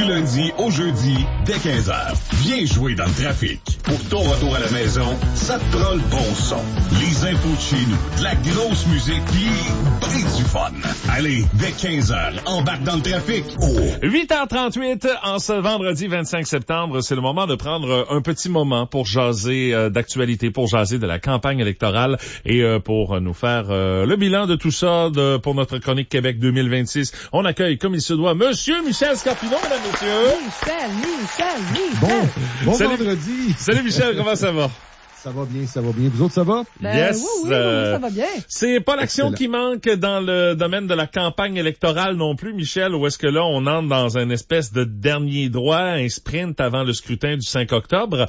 Du lundi au jeudi, dès 15h. Viens jouer dans le trafic. Pour ton retour à la maison, ça te prend le bon son. Les infos de chez nous, de la grosse musique, pis ben du fun. Allez, dès 15h, embarque dans le trafic. 8h38, en ce vendredi 25 septembre, c'est le moment de prendre un petit moment pour jaser d'actualité, pour jaser de la campagne électorale et pour nous faire le bilan de tout ça pour notre chronique Québec 2026. On accueille, comme il se doit, Monsieur Michel Scarpino, mesdames, messieurs. Bon vendredi. Salut Michel, comment ça va? Ça va bien, ça va bien. Vous autres, ça va? Yes. Oui, ça va bien. C'est pas l'action qui manque dans le domaine de la campagne électorale non plus, Michel, ou est-ce que là, on entre dans une espèce de dernier droit, un sprint avant le scrutin du 5 octobre?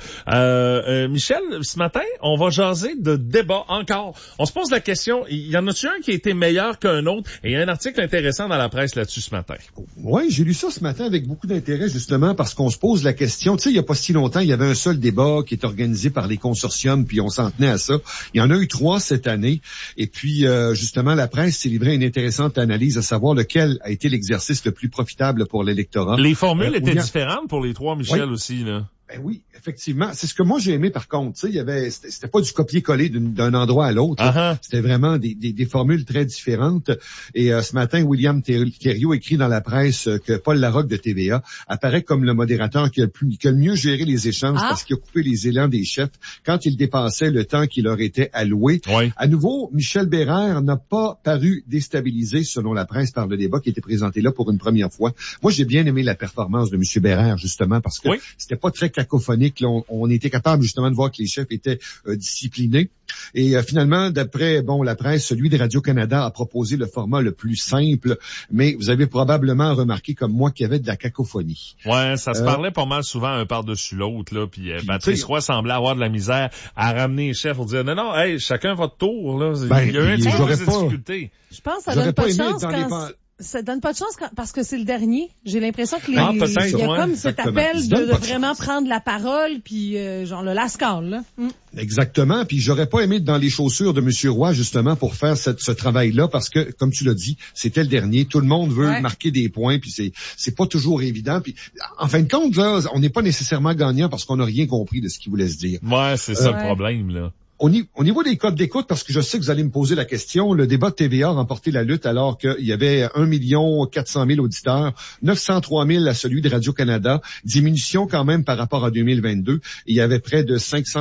Michel, ce matin, on va jaser de débat encore. On se pose la question, y en a-tu un qui a été meilleur qu'un autre? Et il y a un article intéressant dans la presse là-dessus ce matin. Oui, j'ai lu ça ce matin avec beaucoup d'intérêt, justement, parce qu'on se pose la question. Tu sais, il y a pas si longtemps, il y avait un seul débat qui est organisé par les consortiums, puis on s'en tenait à ça. Il y en a eu 3 cette année. Et puis, justement, la presse s'est livrée une intéressante analyse à savoir lequel a été l'exercice le plus profitable pour l'électorat. Les formules étaient différentes pour les 3, Michel, aussi, là. Ben oui, effectivement. C'est ce que moi j'ai aimé par contre. Tu sais, c'était pas du copier-coller d'un endroit à l'autre. Uh-huh. C'était vraiment des formules très différentes. Et ce matin, William Thériault écrit dans la presse que Paul Larocque de TVA apparaît comme le modérateur qui a le mieux géré les échanges parce qu'il a coupé les élans des chefs quand ils dépassaient le temps qui leur était alloué. Oui. À nouveau, Michel Bérère n'a pas paru déstabilisé selon la presse par le débat qui était présenté là pour une première fois. Moi, j'ai bien aimé la performance de M. Bérère justement parce que c'était pas très cacophonique. Là, on était capable justement de voir que les chefs étaient disciplinés. Et finalement, d'après la presse, celui de Radio-Canada a proposé le format le plus simple, mais vous avez probablement remarqué comme moi qu'il y avait de la cacophonie. Ouais, ça se parlait pas mal souvent un par-dessus l'autre, là, puis Patrice Roy semblait avoir de la misère à ramener les chefs pour dire non, hey, chacun votre tour, là. Il y a eu un petit peu de difficulté. Je pense que ça donne pas de chance ça donne pas de chance parce que c'est le dernier. J'ai l'impression que il y a comme cet appel de vraiment prendre la parole puis genre le lascale, là. Exactement. Puis j'aurais pas aimé être dans les chaussures de M. Roy justement pour faire ce travail-là parce que, comme tu l'as dit, c'était le dernier. Tout le monde veut marquer des points puis c'est pas toujours évident. Puis en fin de compte, là, on n'est pas nécessairement gagnant parce qu'on n'a rien compris de ce qu'il voulait se dire. Ouais, c'est ça le problème, là. Au niveau des codes d'écoute, parce que je sais que vous allez me poser la question, le débat de TVA a remporté la lutte alors qu'il y avait 1 400 000 auditeurs, 903 000 à celui de Radio-Canada, diminution quand même par rapport à 2022. Il y avait près de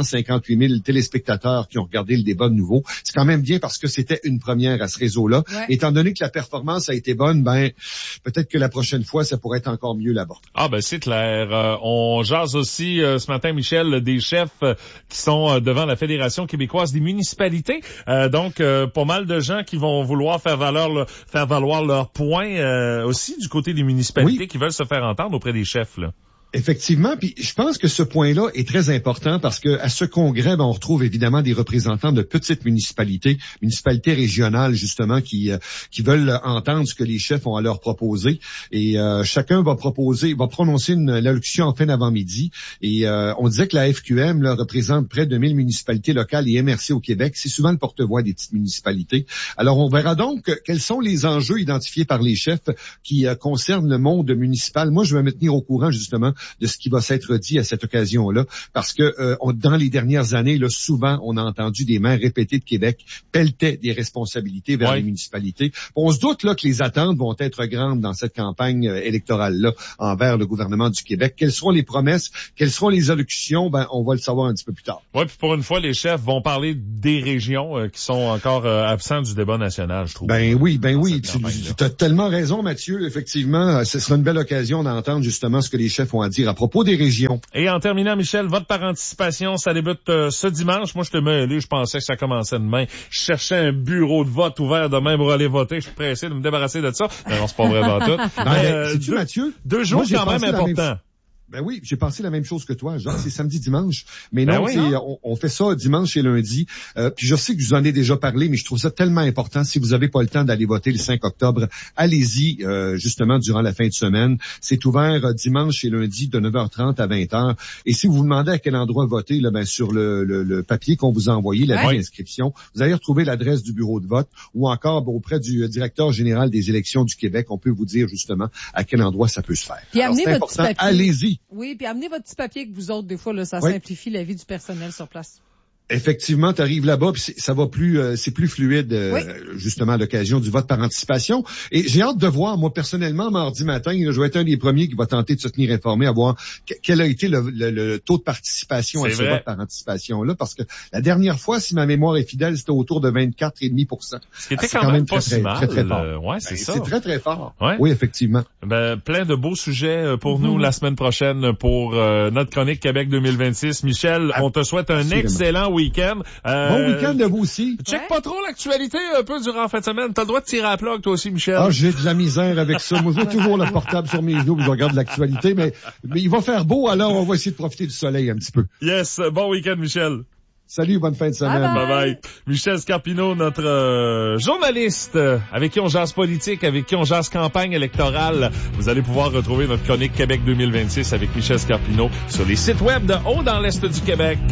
558 000 téléspectateurs qui ont regardé le débat de nouveau. C'est quand même bien parce que c'était une première à ce réseau-là. Ouais. Étant donné que la performance a été bonne, peut-être que la prochaine fois, ça pourrait être encore mieux là-bas. Ah c'est clair. On jase aussi ce matin, Michel, des chefs qui sont devant la Fédération québécoise des municipalités. Donc, pas mal de gens qui vont vouloir faire valoir leurs points aussi du côté des municipalités qui veulent se faire entendre auprès des chefs, là. Effectivement, puis je pense que ce point-là est très important parce que à ce congrès, on retrouve évidemment des représentants de petites municipalités régionales justement qui veulent entendre ce que les chefs ont à leur proposer. Et chacun va prononcer une allocution en fin d'avant-midi. Et on disait que la FQM là, représente près de 1000 municipalités locales et MRC au Québec. C'est souvent le porte-voix des petites municipalités. Alors on verra donc quels sont les enjeux identifiés par les chefs qui concernent le monde municipal. Moi, je vais me tenir au courant justement de ce qui va s'être dit à cette occasion-là, parce que dans les dernières années, là, souvent, on a entendu des maires répétées de Québec pelletaient des responsabilités vers les municipalités. On se doute là que les attentes vont être grandes dans cette campagne électorale-là envers le gouvernement du Québec. Quelles seront les promesses? Quelles seront les allocutions? On va le savoir un petit peu plus tard. Oui, puis pour une fois, les chefs vont parler des régions qui sont encore absents du débat national, je trouve. Oui. Tu as tellement raison, Mathieu. Effectivement, ce sera une belle occasion d'entendre justement ce que les chefs ont à dire à propos des régions. Et en terminant, Michel, vote par anticipation, ça débute ce dimanche. Moi, je te mêlé, je pensais que ça commençait demain. Je cherchais un bureau de vote ouvert demain pour aller voter. Je suis pressé de me débarrasser de ça. Mais non, c'est pas vraiment tout. C'est-tu, Mathieu? 2 jours quand même importants. Ben oui, j'ai pensé la même chose que toi, Jacques, c'est samedi, dimanche. Mais non, on fait ça dimanche et lundi. Puis je sais que je vous en ai déjà parlé, mais je trouve ça tellement important. Si vous n'avez pas le temps d'aller voter le 5 octobre, allez-y, justement, durant la fin de semaine. C'est ouvert dimanche et lundi de 9h30 à 20h. Et si vous vous demandez à quel endroit voter, là, ben, sur le papier qu'on vous a envoyé, la inscription, vous allez retrouver l'adresse du bureau de vote ou encore auprès du directeur général des élections du Québec. On peut vous dire justement à quel endroit ça peut se faire. Puis alors, c'est important, allez-y. Oui, puis amenez votre petit papier que vous autres, des fois, là, ça simplifie la vie du personnel sur place. Effectivement, tu arrives là-bas, puis ça va plus, c'est plus fluide, justement, à l'occasion du vote par anticipation. Et j'ai hâte de voir, moi, personnellement, mardi matin, là, je vais être un des premiers qui va tenter de se tenir informé, à voir quel a été le taux de participation à ce vote par anticipation-là, parce que la dernière fois, si ma mémoire est fidèle, c'était autour de 24,5%. Ce qui était quand même pas si mal. Très fort. Ouais, c'est ça. C'est très, très fort. Ouais. Oui, effectivement. Ben, plein de beaux sujets pour nous la semaine prochaine pour notre chronique Québec 2026. Michel, on te souhaite un excellent week-end. Bon week-end de vous aussi. Check pas trop l'actualité un peu durant la fin de semaine. T'as le droit de tirer à la plug, toi aussi, Michel. Ah, j'ai de la misère avec ça. Moi, j'ai toujours le portable sur mes genoux, je regarde l'actualité, mais il va faire beau, alors on va essayer de profiter du soleil un petit peu. Yes, bon week-end, Michel. Salut, bonne fin de semaine. Bye bye. Michel Scarpino, notre journaliste avec qui on jase politique, avec qui on jase campagne électorale. Vous allez pouvoir retrouver notre chronique Québec 2026 avec Michel Scarpino sur les sites web de Haut dans l'Est du Québec.